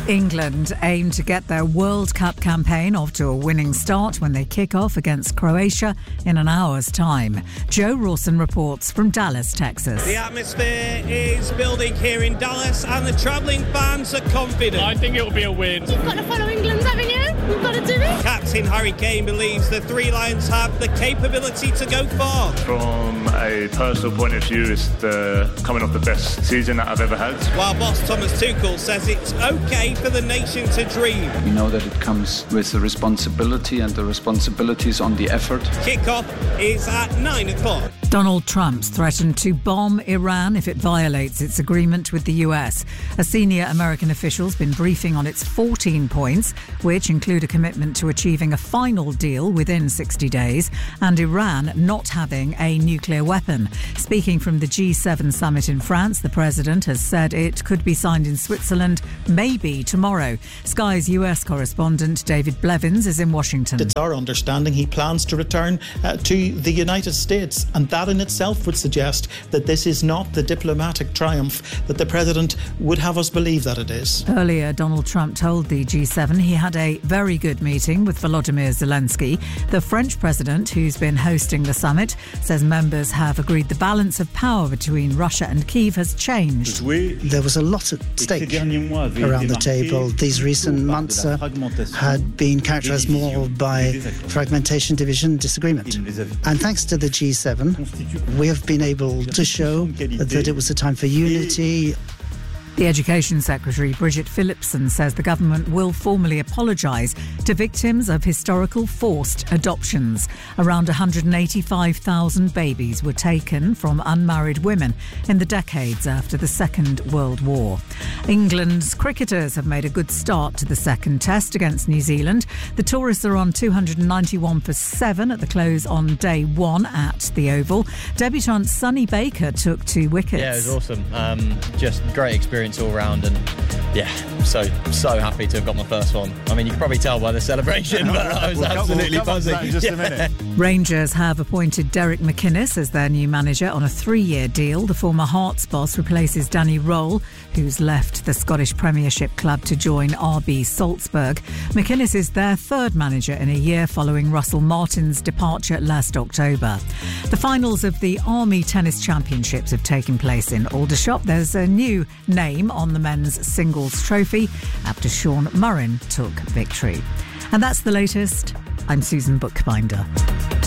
England aim to get their World Cup campaign off to a winning start when they kick off against Croatia in an hour's time. Joe Rawson reports from Dallas, Texas. The atmosphere is building here in Dallas and the travelling fans are confident. I think it will be a win. You've got to follow England, haven't you? You've got to do it. Captain Harry Kane believes the Three Lions have the capability to go far. From a personal point of view, it's coming off the best season that I've ever had. While boss Thomas Tuchel says it's okay for the nation to dream. We know that it comes with the responsibility, and the responsibility is on the effort. Kickoff is at 9 o'clock. Donald Trump's threatened to bomb Iran if it violates its agreement with the US. A senior American official's been briefing on its 14 points, which include a commitment to achieving a final deal within 60 days and Iran not having a nuclear weapon. Speaking from the G7 summit in France, the president has said it could be signed in Switzerland maybe tomorrow. Sky's US correspondent David Blevins is in Washington. It's our understanding he plans to return to the United States, and that in itself would suggest that this is not the diplomatic triumph that the president would have us believe that it is. Earlier, Donald Trump told the G7 he had a very good meeting with Volodymyr Zelensky. The French president, who's been hosting the summit, says members have agreed the balance of power between Russia and Kyiv has changed. There was a lot at stake around the table. These recent months had been characterised more by fragmentation, division, disagreement. And thanks to the G7, we have been able to show that it was a time for unity. The Education Secretary, Bridget Phillipson, says the government will formally apologise to victims of historical forced adoptions. Around 185,000 babies were taken from unmarried women in the decades after the Second World War. England's cricketers have made a good start to the second test against New Zealand. The tourists are on 291 for 7 at the close on day 1 at the Oval. Debutant Sonny Baker took 2 wickets. Yeah, it was awesome. Just great experience all round, and so happy to have got my first one. I mean, you can probably tell by the celebration, but I was absolutely buzzing. In just a minute. Rangers have appointed Derek McInnes as their new manager on a 3-year deal. The former Hearts boss replaces Danny Roll, who's left the Scottish Premiership club to join RB Salzburg. McInnes is their 3rd manager in a year following Russell Martin's departure last October. The finals of the Army Tennis Championships have taken place in Aldershot. There's a new name on the men's singles trophy after Sean Murrin took victory. And that's the latest. I'm Susan Bookbinder.